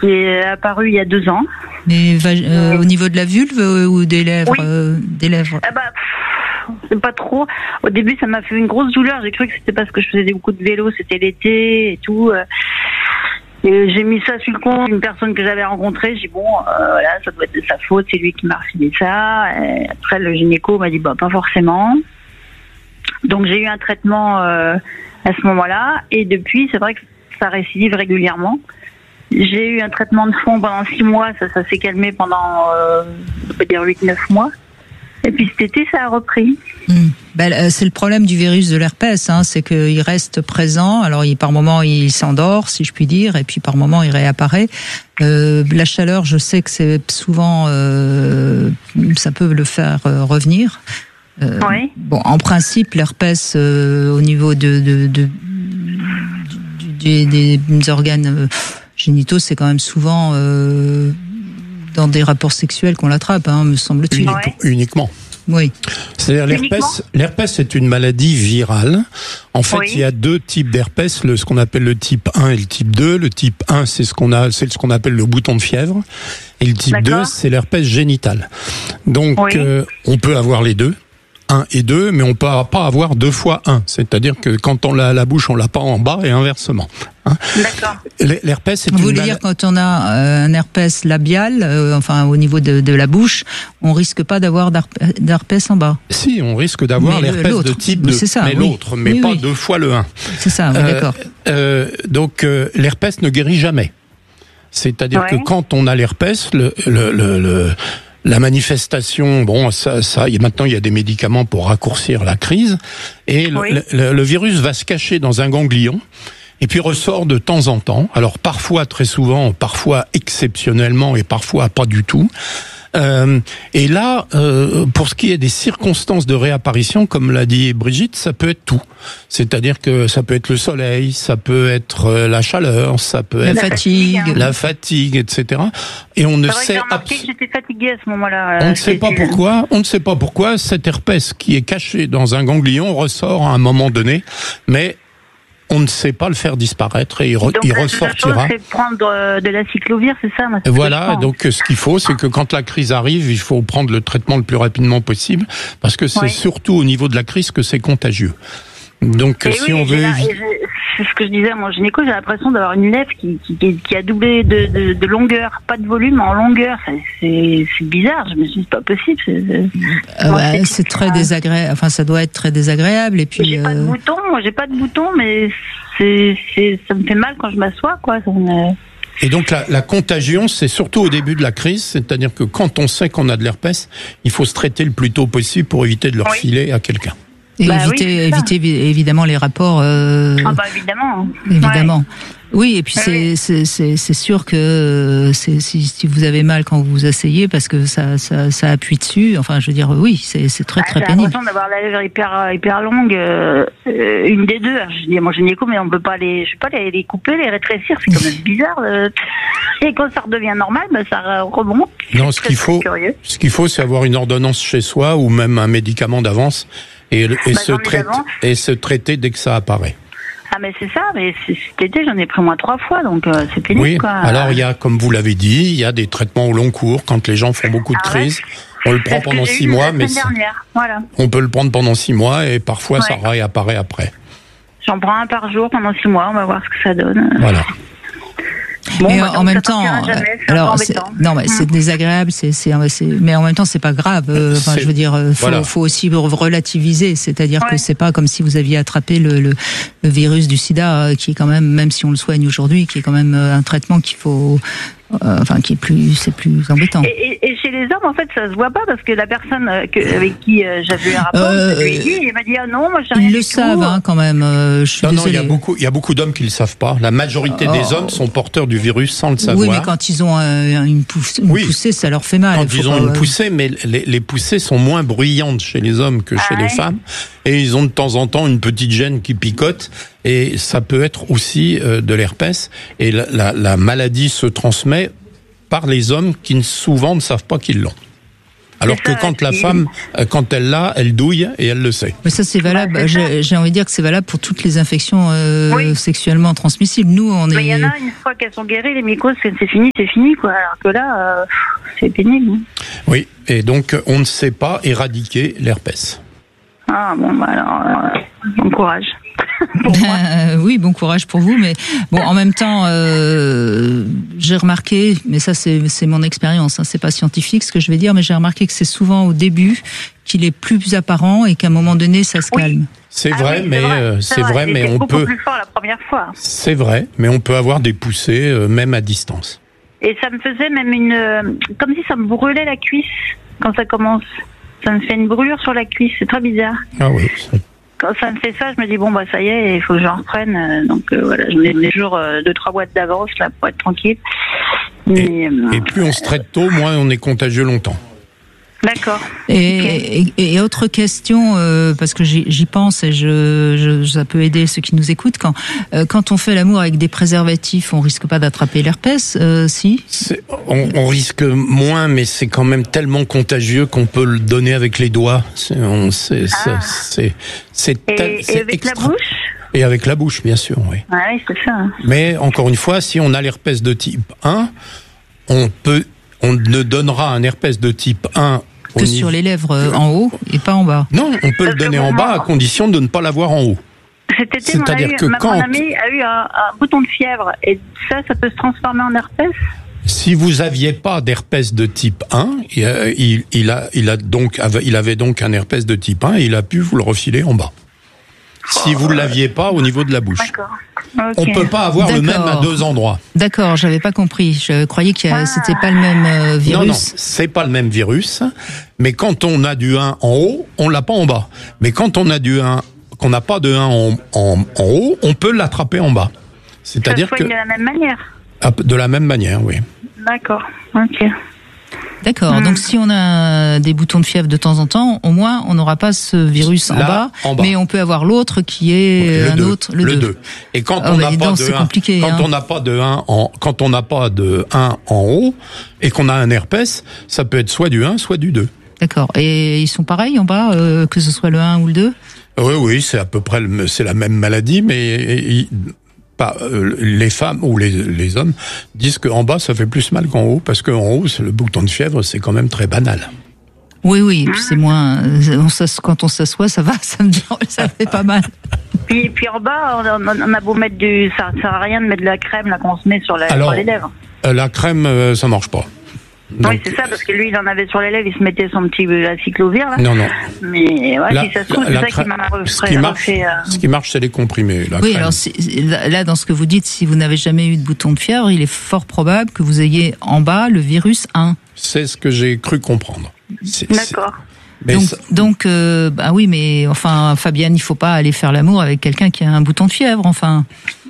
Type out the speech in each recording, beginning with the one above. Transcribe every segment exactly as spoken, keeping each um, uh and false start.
qui est apparu il y a deux ans. Mais euh, au niveau de la vulve ou des lèvres, oui. euh, des lèvres. Ah bah, pff, c'est pas trop. Au début, ça m'a fait une grosse douleur. J'ai cru que c'était parce que je faisais beaucoup de vélo, c'était l'été et tout. Et j'ai mis ça sur le compte d'une personne que j'avais rencontrée. J'ai dit bon, euh, voilà, ça doit être de sa faute, c'est lui qui m'a refilé ça. Et après, le gynéco m'a dit bah pas forcément. Donc j'ai eu un traitement euh, à ce moment-là, et depuis, c'est vrai que ça récidive régulièrement. J'ai eu un traitement de fond pendant six mois, ça, ça s'est calmé pendant, euh, on peut dire huit neuf mois. Et puis cet été, ça a repris. Mmh. Ben, c'est le problème du virus de l'herpès, hein, c'est qu'il reste présent. Alors, il, par moment, il s'endort, si je puis dire, et puis par moment, il réapparaît. Euh, la chaleur, je sais que c'est souvent, euh, ça peut le faire euh, revenir. Euh, oui. Bon, en principe, l'herpès euh, au niveau de, de, de, de, des, des organes euh, génitaux, c'est quand même souvent euh, dans des rapports sexuels qu'on l'attrape, hein, me semble-t-il. Ouais. Uniquement. Oui. C'est-à-dire l'herpès, l'herpès est une maladie virale. En fait, oui. il y a deux types d'herpès, le, ce qu'on appelle le type un et le type deux. Le type un, c'est ce qu'on a, c'est ce qu'on appelle le bouton de fièvre. Et le type D'accord. deux, c'est l'herpès génital. Donc, oui. euh, on peut avoir les deux. un et deux, mais on peut pas avoir deux fois un. C'est-à-dire que quand on l'a à la bouche, on l'a pas en bas et inversement. Hein. D'accord. L'herpès, c'est Vous une voulez mal... dire quand on a euh, un herpès labial, euh, enfin au niveau de, de la bouche, on risque pas d'avoir d'herpès en bas. Si, on risque d'avoir mais l'herpès de type deux, c'est ça, mais oui. l'autre, mais oui, pas oui. deux fois le un. C'est ça, oui, euh, d'accord. Euh, donc euh, l'herpès ne guérit jamais. C'est-à-dire ouais. que quand on a l'herpès, le, le, le, le la manifestation, bon, ça, ça, maintenant il y a des médicaments pour raccourcir la crise, et le, oui. le, le virus va se cacher dans un ganglion, et puis ressort de temps en temps. Alors parfois, très souvent, parfois exceptionnellement, et parfois pas du tout. Euh, et là, euh, pour ce qui est des circonstances de réapparition, comme l'a dit Brigitte, ça peut être tout. C'est-à-dire que ça peut être le soleil, ça peut être euh, la chaleur, ça peut la être fatigue, hein. la fatigue, et cetera. Et on ne c'est vrai sait que j'ai remarqué que j'étais fatiguée à ce moment-là. On ne sait pas pourquoi. On ne sait pas pourquoi cet herpès qui est caché dans un ganglion ressort à un moment donné, mais on ne sait pas le faire disparaître et il, re, donc, il ressortira. Donc, c'est prendre de la cyclovir, c'est ça? Et voilà, donc ce qu'il faut, c'est que quand la crise arrive, il faut prendre le traitement le plus rapidement possible, parce que c'est oui. surtout au niveau de la crise que c'est contagieux. Donc et si oui, on veut... Là, c'est ce que je disais à mon gynéco, j'ai l'impression d'avoir une lèvre qui, qui, qui a doublé de, de, de longueur, pas de volume, en longueur. C'est, c'est bizarre, je me suis dit, c'est pas possible. C'est, c'est... Euh, moi, ouais, c'est, c'est très désagréable, enfin ça doit être très désagréable. Et puis, j'ai euh... pas de bouton, moi j'ai pas de bouton, mais c'est, c'est, ça me fait mal quand je m'assois, quoi. Ça me... Et donc la, la contagion, c'est surtout au début de la crise, c'est-à-dire que quand on sait qu'on a de l'herpès, il faut se traiter le plus tôt possible pour éviter de le refiler oui. à quelqu'un. Et bah éviter, oui, éviter évidemment les rapports. Euh, ah bah évidemment. Évidemment. Ouais. Oui, et puis ouais. c'est, c'est, c'est, c'est sûr que c'est, si, si vous avez mal quand vous vous asseyez, parce que ça, ça, ça appuie dessus, enfin je veux dire, oui, c'est, c'est très très ah, pénible. J'ai l'impression d'avoir la lèvre hyper, hyper longue, euh, une des deux. Je dis à mon gynéco, mais on peut pas les, je sais pas, les, les couper, les rétrécir, c'est quand même bizarre. Euh, et quand ça redevient normal, ben ça remonte. Non, ce qu'il faut, curieux. ce qu'il faut, c'est avoir une ordonnance chez soi ou même un médicament d'avance. Et, et, bah, se traite, et se traiter dès que ça apparaît. Ah mais c'est ça, mais cet été j'en ai pris au moins trois fois, donc euh, c'est pénible. Oui, quoi. Alors il y a, comme vous l'avez dit, il y a des traitements au long cours, quand les gens font beaucoup de ah, crises. Ouais. On le prend c'est pendant six mois, mais voilà. on peut le prendre pendant six mois et parfois ouais. ça réapparaît après. J'en prends un par jour pendant six mois, on va voir ce que ça donne. Voilà. Bon, mais bah, en même temps, jamais, alors c'est, non, mais c'est désagréable, c'est, c'est, c'est, mais en même temps c'est pas grave. Euh, enfin, je veux dire, faut, voilà. faut aussi relativiser, c'est-à-dire ouais. que c'est pas comme si vous aviez attrapé le, le, le virus du SIDA, euh, qui est quand même, même si on le soigne aujourd'hui, qui est quand même un traitement qu'il faut. Euh, enfin, qui est plus, c'est plus embêtant. Et, et, et chez les hommes, en fait, ça se voit pas parce que la personne que, avec qui euh, j'avais eu un rapport, euh, je lui ai dit, il m'a dit ah non, moi j'ai rien. Ils le savent, hein, quand même. Euh, je suis non, désolée. non, il y a beaucoup, il y a beaucoup d'hommes qui le savent pas. La majorité oh. des hommes sont porteurs du virus sans le savoir. Oui, mais quand ils ont euh, une, pousse, une oui. poussée, ça leur fait mal. Quand ils ont pas, une poussée, mais les, les poussées sont moins bruyantes chez les hommes que chez ah, les ouais. femmes, et ils ont de temps en temps une petite gêne qui picote. Et ça peut être aussi euh, de l'herpès. Et la, la, la maladie se transmet par les hommes qui souvent ne savent pas qu'ils l'ont. Alors que quand la femme, quand elle l'a, elle douille et elle le sait. Mais ça, c'est valable. Bah, j'ai, j'ai envie de dire que c'est valable pour toutes les infections euh, oui. sexuellement transmissibles. Nous, on est. Mais il y en a, une fois qu'elles sont guéries, les mycoses, c'est, c'est fini, c'est fini, quoi. Alors que là, euh, c'est pénible. Oui, et donc, on ne sait pas éradiquer l'herpès. Ah, bon, bah alors, euh, bon courage. Euh, oui, bon courage pour vous, mais bon, en même temps, euh, j'ai remarqué, mais ça c'est, c'est mon expérience, hein, c'est pas scientifique ce que je vais dire, mais j'ai remarqué que c'est souvent au début qu'il est plus apparent et qu'à un moment donné ça se oui. calme. C'est vrai, ah oui, mais c'est vrai, euh, c'est vrai, vrai mais on beaucoup peut. Plus fort la première fois. C'est vrai, mais on peut avoir des poussées euh, même à distance. Et ça me faisait même une, euh, comme si ça me brûlait la cuisse quand ça commence. Ça me fait une brûlure sur la cuisse, c'est très bizarre. Ah oui. Quand ça me fait ça, je me dis bon bah ça y est, il faut que j'en reprenne. Donc euh, voilà, je mets toujours euh, deux trois boîtes d'avance là pour être tranquille. Mais, et, euh, et plus on se traite tôt, moins on est contagieux longtemps. D'accord. Et, okay. et, et autre question, euh, parce que j'y, j'y pense et je, je, ça peut aider ceux qui nous écoutent. Quand, euh, quand on fait l'amour avec des préservatifs, on risque pas d'attraper l'herpès, euh, si c'est, on, on risque moins, mais c'est quand même tellement contagieux qu'on peut le donner avec les doigts. C'est, on, c'est, ah. c'est, c'est, et, tel, c'est et avec extra... la bouche. Et avec la bouche, bien sûr, oui. Ah oui, c'est ça. Mais encore une fois, si on a l'herpès de type un, on peut, on ne donnera un herpès de type un que sur les lèvres euh, en haut et pas en bas. Non, on peut le donner en bas à condition de ne pas l'avoir en haut. Cet été, C'est-à-dire mon, que ma, quand... mon ami a eu un, un bouton de fièvre et ça, ça peut se transformer en herpès. Si vous aviez pas d'herpès de type un, il, il, il, a, il, a donc, il avait donc un herpès de type un et il a pu vous le refiler en bas. Si vous ne l'aviez pas au niveau de la bouche. D'accord. Okay. On ne peut pas avoir D'accord. le même à deux endroits. D'accord, j'avais pas compris. Je croyais que ah. c'était pas le même euh, virus. Non, non, c'est pas le même virus. Mais quand on a du un en haut, on l'a pas en bas. Mais quand on a du un, qu'on n'a pas de un en, en, en haut, on peut l'attraper en bas. C'est-à-dire Ça que de la même manière. De la même manière, oui. D'accord. Ok. D'accord. Mmh. Donc, si on a des boutons de fièvre de temps en temps, au moins, on n'aura pas ce virus en, Là, bas, en bas, mais on peut avoir l'autre qui est le un deux, autre, le, le deux. deux. Et quand oh, on n'a n'a pas donc, de un, quand hein. on n'a pas de un en, quand on n'a pas de un en haut et qu'on a un herpès, ça peut être soit du un, soit du deux. D'accord. Et ils sont pareils en bas, euh, que ce soit le un ou le deux? Oui, oui, c'est à peu près, le, c'est la même maladie, mais il, pas, euh, les femmes ou les, les hommes disent qu'en bas ça fait plus mal qu'en haut, parce qu'en haut, c'est le bouton de fièvre, c'est quand même très banal. Oui, oui, puis c'est moins. On quand on s'assoit, ça va, ça me ça fait pas mal. Puis, puis en bas, on a, on a beau mettre du, ça sert à rien de mettre de la crème là qu'on se met sur, la, Alors, sur les lèvres. Euh, la crème, euh, ça marche pas. Donc, oui, c'est ça, parce que lui, il en avait sur les lèvres, il se mettait son petit euh, cyclovir, là. Non, non. Mais, ouais, la, si ça se trouve, la, c'est la, ça qui m'a refait. Ce qui marche, euh... ce qui marche c'est les comprimés, la Oui, crème. alors, c'est, là, dans ce que vous dites, si vous n'avez jamais eu de bouton de fièvre, il est fort probable que vous ayez en bas le virus un. C'est ce que j'ai cru comprendre. C'est, D'accord. C'est... Donc, ça... donc euh, bah oui, mais enfin, Fabienne, il faut pas aller faire l'amour avec quelqu'un qui a un bouton de fièvre, enfin.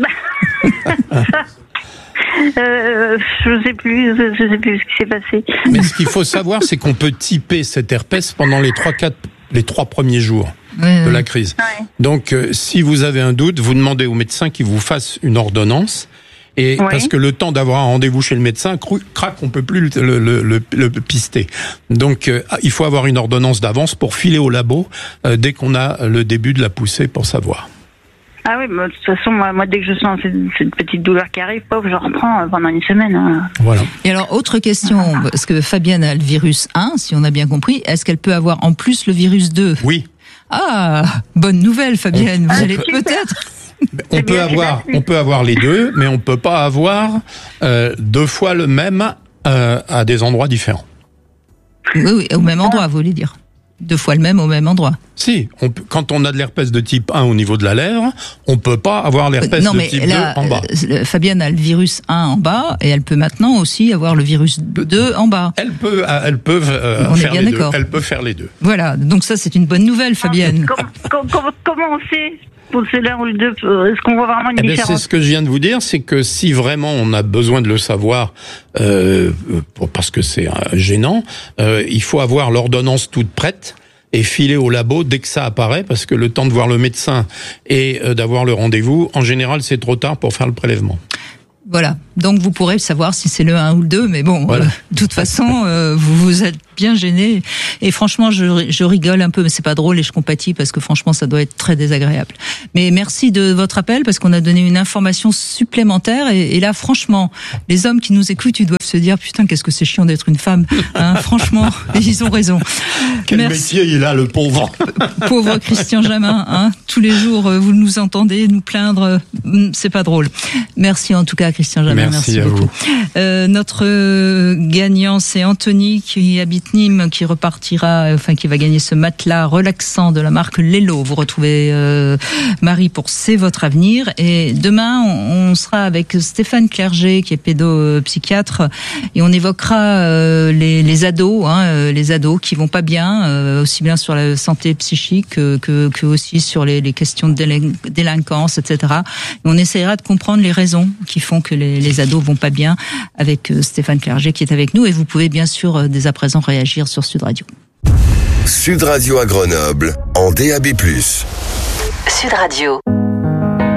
Euh, je sais plus, je sais plus ce qui s'est passé. Mais ce qu'il faut savoir, c'est qu'on peut typer cet herpès pendant les trois, quatre, les trois premiers jours ouais, de la crise. Ouais. Donc, euh, si vous avez un doute, vous demandez au médecin qu'il vous fasse une ordonnance. Et ouais. Parce que le temps d'avoir un rendez-vous chez le médecin, crac, on peut plus le, le, le, le pister. Donc, euh, il faut avoir une ordonnance d'avance pour filer au labo euh, dès qu'on a le début de la poussée pour savoir. Ah oui, bah, de toute façon, moi, moi, dès que je sens cette, cette petite douleur qui arrive, paf, je reprends pendant une semaine. Hein. Voilà. Et alors, autre question, parce que Fabienne a le virus un, si on a bien compris, est-ce qu'elle peut avoir en plus le virus deux? Oui. Ah, bonne nouvelle, Fabienne, on... vous ah, allez super. Peut-être... On peut avoir, on peut avoir les deux, mais on peut pas avoir euh, deux fois le même euh, à des endroits différents. Oui, oui, au même endroit, vous voulez dire. Deux fois le même au même endroit. Si, on peut, quand on a de l'herpès de type un au niveau de la lèvre, on peut pas avoir l'herpès non, de type là, deux en bas. Fabienne a le virus un en bas et elle peut maintenant aussi avoir le virus deux en bas. Elle peut, elle peut euh, on faire est bien les d'accord. deux. Elle peut faire les deux. Voilà, donc ça c'est une bonne nouvelle, Fabienne. Comment, comment, comment on sait pour c'est l'un ou le deux, est-ce qu'on voit vraiment une eh différence? C'est ce que je viens de vous dire, c'est que si vraiment on a besoin de le savoir, euh, parce que c'est gênant, euh, il faut avoir l'ordonnance toute prête et filer au labo dès que ça apparaît, parce que le temps de voir le médecin et euh, d'avoir le rendez-vous, en général, c'est trop tard pour faire le prélèvement. Voilà, donc vous pourrez savoir si c'est le un ou le deux, mais bon, voilà. euh, de toute façon, euh, vous vous êtes bien gênée. Et franchement, je, je rigole un peu, mais c'est pas drôle et je compatis parce que franchement, ça doit être très désagréable. Mais merci de votre appel parce qu'on a donné une information supplémentaire. Et, et là, franchement, les hommes qui nous écoutent, ils doivent se dire putain, qu'est-ce que c'est chiant d'être une femme. Hein, franchement, ils ont raison. Quel merci. Métier il a, le pauvre. Pauvre Christian Jamin. Hein, tous les jours, vous nous entendez nous plaindre. C'est pas drôle. Merci en tout cas, Christian Jamin. Merci, merci à beaucoup. vous. Euh, notre gagnant, c'est Anthony qui habite Nîmes, qui repartira, enfin qui va gagner ce matelas relaxant de la marque Lelo. Vous retrouvez euh, Marie pour C'est votre avenir. Et demain, on, on sera avec Stéphane Clerget, qui est pédopsychiatre, et on évoquera euh, les, les ados, hein, les ados qui vont pas bien, euh, aussi bien sur la santé psychique que, que, que aussi sur les, les questions de délin- délinquance, et cetera. Et on essaiera de comprendre les raisons qui font que les, les ados vont pas bien avec Stéphane Clerget qui est avec nous. Et vous pouvez bien sûr dès à présent réagir sur Sud Radio. Sud Radio à Grenoble, en D A B plus. Sud Radio.